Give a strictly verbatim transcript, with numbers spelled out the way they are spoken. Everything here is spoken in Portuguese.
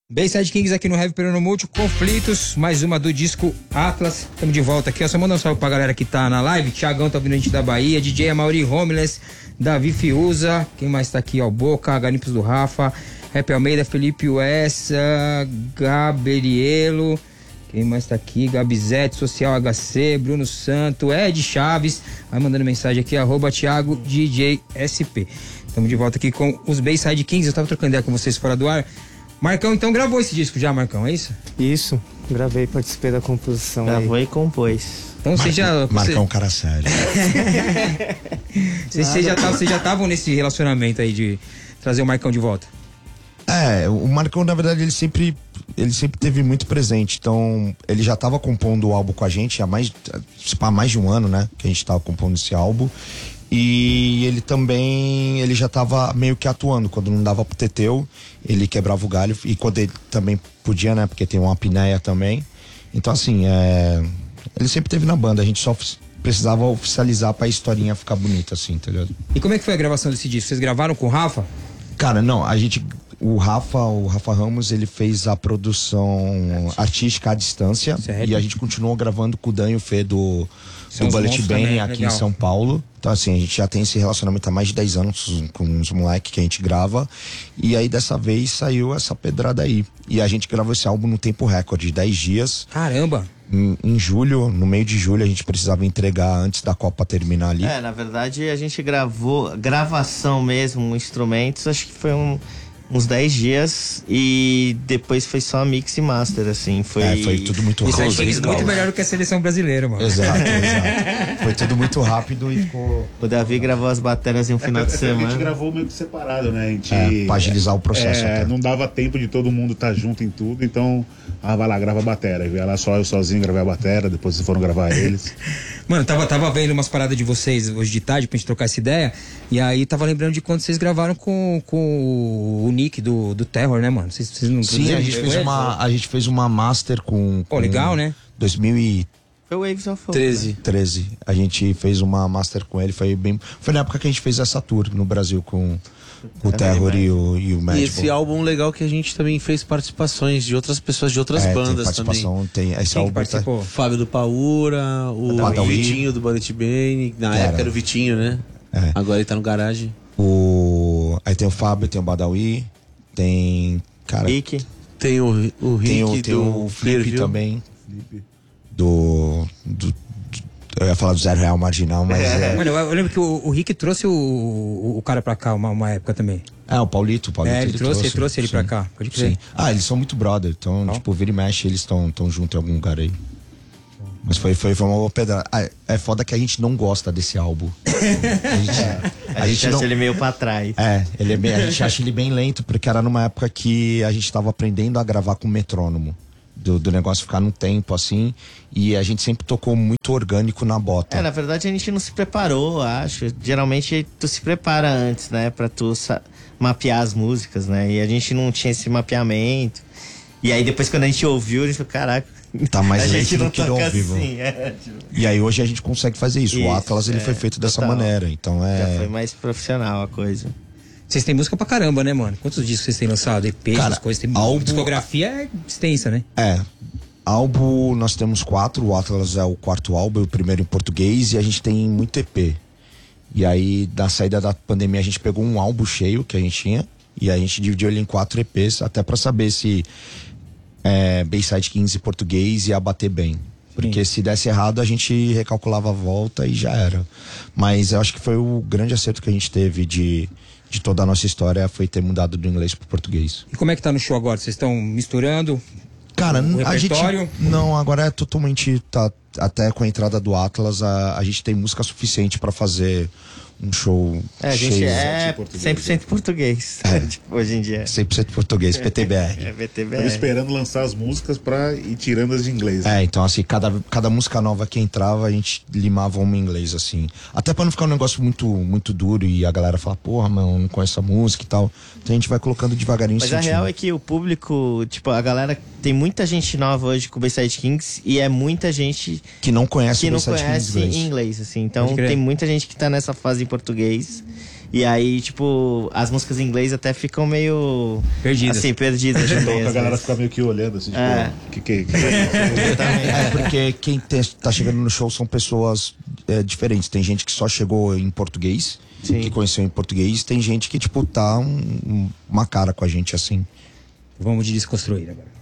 Bayside Kings aqui no Heavy Perano Multi, Conflitos, mais uma do disco Atlas. Estamos de volta aqui, ó. Só mandar um salve pra galera que tá na live. Thiagão tá vindo a gente da Bahia, D J Amaury Homeless, Davi Fiuza, quem mais tá aqui, ó? Boca, Garimpos do Rafa, Happy Almeida, Felipe Uessa, Gabrielo, quem mais tá aqui? Gabizete, Social H C, Bruno Santo, Ed Chaves, vai mandando mensagem aqui, arroba Thiago D J S P. Estamos de volta aqui com os Bayside Kings. Eu tava trocando ideia com vocês fora do ar. Marcão, então gravou esse disco já, Marcão, é isso? Isso, gravei, participei da composição. Gravou aí. e compôs. Então você já... Marcão, você... cara sério. Vocês você já estavam nesse relacionamento aí de trazer o Marcão de volta? É, o Marcão, na verdade, ele sempre, ele sempre teve muito presente. Então, ele já estava compondo o álbum com a gente há mais, há mais de um ano, né? Que a gente estava compondo esse álbum. E ele também, ele já estava meio que atuando. Quando não dava pro Teteu, ele quebrava o galho. E quando ele também podia, né? Porque tem uma apneia também. Então, assim, é, ele sempre teve na banda. A gente só precisava oficializar pra historinha ficar bonita, assim, entendeu? E como é que foi a gravação desse disco? Vocês gravaram com o Rafa? Cara, não, a gente... O Rafa, o Rafa Ramos, ele fez a produção artística à distância. Certo. E a gente continuou gravando com o Dan e o Fê do, do Bullet Bane aqui legal. Em São Paulo. Então, assim, a gente já tem esse relacionamento há mais de dez anos com os moleques que a gente grava. E aí, dessa vez, saiu essa pedrada aí. E a gente gravou esse álbum no tempo recorde, dez dias. Caramba! Em, em julho, no meio de julho, a gente precisava entregar antes da Copa terminar ali. É, na verdade, a gente gravou, gravação mesmo, instrumentos, acho que foi um... uns dez dias e depois foi só mix e master, assim, foi... É, foi tudo muito rápido. Isso é muito melhor do que a seleção brasileira, mano. Exato, exato. Foi tudo muito rápido e ficou... O Davi gravou as baterias em um é, final é, de semana. A gente gravou meio que separado, né? A gente... É, pra agilizar o processo. É, não dava tempo de todo mundo estar tá junto em tudo, então... Ah, vai lá, grava a bateria. Vai lá só eu sozinho, gravei a bateria, depois vocês foram gravar eles. Mano, tava, tava vendo umas paradas de vocês hoje de tarde pra gente trocar essa ideia, e aí tava lembrando de quando vocês gravaram com, com o Nick do, do Terror, né, mano? Vocês, vocês não, Sim, a gente, fez uma, a gente fez uma master com... Pô, legal, né? dois mil e Foi o Waves of treze. Né? treze. A gente fez uma master com ele, foi bem... Foi na época que a gente fez essa tour no Brasil com... O Terror é, e o, e o Madball. E esse álbum legal que a gente também fez participações de outras pessoas, de outras é, bandas tem participação, também. Tem, esse álbum participou? Fábio do Paura, o Badawi. Vitinho do Bullet Bane. Na era. época era o Vitinho, né? É. Agora ele tá no garagem. O... Aí tem o Fábio, tem o Badawi, tem... Cara... Rick. Tem o, o Rick tem o, tem do o Felipe também. Felipe. Do... do Eu ia falar do Zero Real Marginal, mas... É. Mano, eu, eu lembro que o, o Rick trouxe o, o, o cara pra cá uma, uma época também. É, o Paulito, o Paulito. É, ele, ele trouxe, trouxe, ele trouxe ele sim. pra cá, pode crer. Sim. Ah, eles são muito brother, então, oh. tipo, vira e mexe, eles estão tão juntos em algum lugar aí. Mas foi, foi, foi uma boa pedrada. Ah, é foda que a gente não gosta desse álbum. A gente, é. a a gente, gente acha não... ele meio pra trás. É, ele é bem, a gente acha ele bem lento, porque era numa época que a gente tava aprendendo a gravar com metrônomo. Do, do negócio ficar num tempo assim, e a gente sempre tocou muito orgânico na bota. É, na verdade a gente não se preparou, acho. Geralmente tu se prepara antes, né, pra tu mapear as músicas, né, e a gente não tinha esse mapeamento. E aí depois quando a gente ouviu, a gente falou, caraca, tá mais a gente lento não do que do ao vivo. Assim, é, tipo... E aí hoje a gente consegue fazer isso. isso o Atlas ele é, foi feito dessa total. maneira, então é... Já foi mais profissional a coisa. Vocês têm música pra caramba, né, mano? Quantos discos vocês têm lançado? E P, essas coisas. Tem álbum... Discografia é extensa, né? É. Álbum, nós temos quatro. O Atlas é o quarto álbum, o primeiro em português. E a gente tem muito E P. E aí, da saída da pandemia, a gente pegou um álbum cheio que a gente tinha. E a gente dividiu ele em quatro E Ps, até pra saber se é, Bayside Kings em português ia bater bem. Porque Sim. se desse errado, a gente recalculava a volta e já era. Mas eu acho que foi o grande acerto que a gente teve de... de toda a nossa história foi ter mudado do inglês pro português. E como é que tá no show agora? Vocês estão misturando? Cara, o a gente repertório? não, agora é totalmente tá, até com a entrada do Atlas, a, a gente tem música suficiente pra fazer um show é, a gente cheio. É cem por cento português, é. tipo, hoje em dia. cem por cento português, P T B R. É, P T B R. Estamos esperando lançar as músicas pra ir tirando as de inglês. É, então assim, cada, cada música nova que entrava, a gente limava uma em inglês, assim. Até pra não ficar um negócio muito, muito duro e a galera falar, porra, mano, não conheço a música e tal. Então a gente vai colocando devagarinho. Mas sentindo. A real é que o público, tipo, a galera, tem muita gente nova hoje com o Bayside Kings e é muita gente que não conhece que o não Bayside conhece Kings em inglês, assim. Então tem muita gente que tá nessa fase em português E aí, tipo, as músicas em inglês até ficam meio... Perdidas. Assim, perdidas. Então, também, a às galera vezes. fica meio que olhando assim, tipo, É. que que, que... É porque quem te, tá chegando no show são pessoas é, diferentes. Tem gente que só chegou em português, Sim. que conheceu em português. Tem gente que, tipo, tá um- um- uma cara com a gente assim. Vamos de desconstruir agora.